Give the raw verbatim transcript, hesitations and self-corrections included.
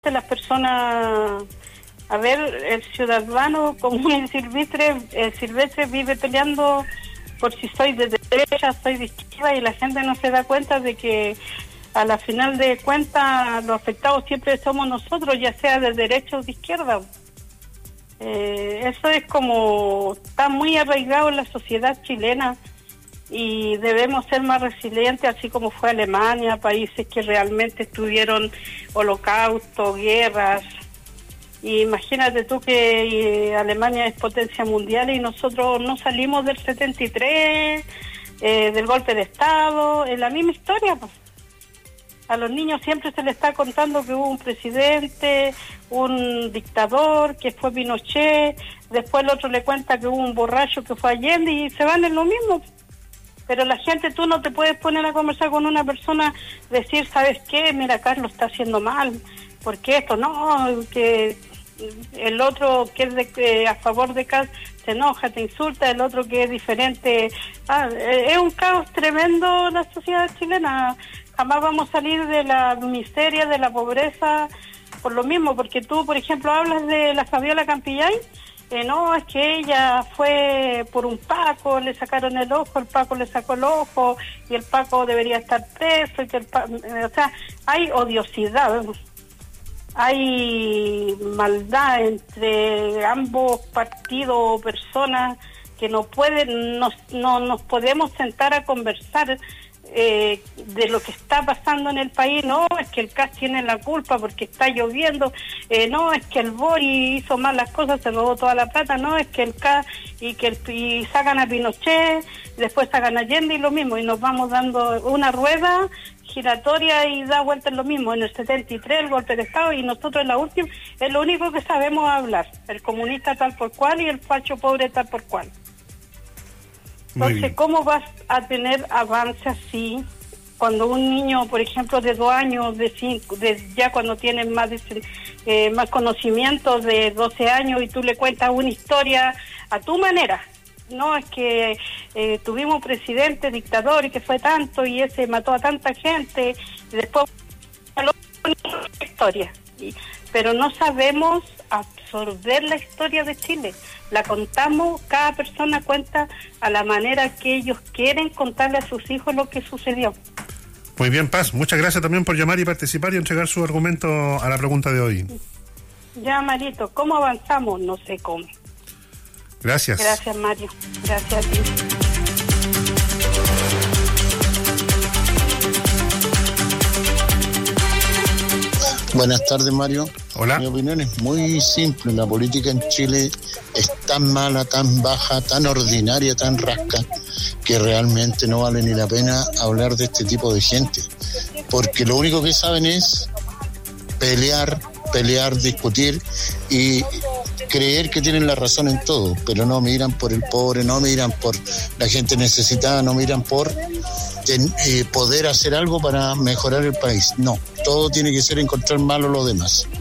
las personas, a ver, el ciudadano común y silvestre, el silvestre vive peleando por si soy de derecha, soy de izquierda, y la gente no se da cuenta de que a la final de cuentas los afectados siempre somos nosotros, ya sea de derecha o de izquierda. Eh, eso es como, está muy arraigado en la sociedad chilena y debemos ser más resilientes, así como fue Alemania, países que realmente tuvieron holocausto, guerras. Y imagínate tú que eh, Alemania es potencia mundial y nosotros no salimos del setenta y tres, eh, del golpe de Estado, es la misma historia, pues. A los niños siempre se les está contando que hubo un presidente, un dictador, que fue Pinochet, después el otro le cuenta que hubo un borracho que fue Allende y se van en lo mismo. Pero la gente, tú no te puedes poner a conversar con una persona, decir, ¿sabes qué? Mira, Carlos está haciendo mal, ¿por qué esto? No, que el otro que es de, eh, a favor de Carlos se enoja, te insulta, el otro que es diferente. Ah, es un caos tremendo la sociedad chilena. Jamás vamos a salir de la miseria, de la pobreza, por lo mismo, porque tú, por ejemplo, hablas de la Fabiola Campillay, eh, no, es que ella fue por un Paco, le sacaron el ojo, el Paco le sacó el ojo, y el Paco debería estar preso, y que el Paco, eh, o sea, hay odiosidad, hay maldad entre ambos partidos o personas que no pueden, nos, no nos podemos sentar a conversar Eh, de lo que está pasando en el país. No, es que el C A S tiene la culpa porque está lloviendo, eh, no, es que el Bori hizo mal las cosas, se robó toda la plata, no, es que el C A S y que el, y sacan a Pinochet, después sacan a Allende y lo mismo, y nos vamos dando una rueda giratoria y da vuelta en lo mismo. En el setenta y tres el golpe de Estado, y nosotros en la última es lo único que sabemos hablar, el comunista tal por cual y el facho pobre tal por cual. Entonces, ¿cómo vas a tener avance así cuando un niño, por ejemplo, de dos años, de cinco, de ya cuando tiene más de, eh, más conocimiento, de doce años, y tú le cuentas una historia a tu manera? No, es que eh, tuvimos un presidente dictador y que fue tanto y ese mató a tanta gente, y después la historia. Y, pero no sabemos absorber la historia de Chile. La contamos, cada persona cuenta a la manera que ellos quieren contarle a sus hijos lo que sucedió. Muy bien, Paz, muchas gracias también por llamar y participar y entregar su argumento a la pregunta de hoy. Ya, Marito, ¿cómo avanzamos? No sé cómo. Gracias. Gracias, Mario. Gracias a ti. Buenas tardes, Mario. Hola. Mi opinión es muy simple. La política en Chile es tan mala, tan baja, tan ordinaria, tan rasca, que realmente no vale ni la pena hablar de este tipo de gente. Porque lo único que saben es pelear, pelear, discutir y creer que tienen la razón en todo, pero no miran por el pobre, no miran por la gente necesitada, no miran por ten, eh, poder hacer algo para mejorar el país. No, todo tiene que ser encontrar malo lo demás.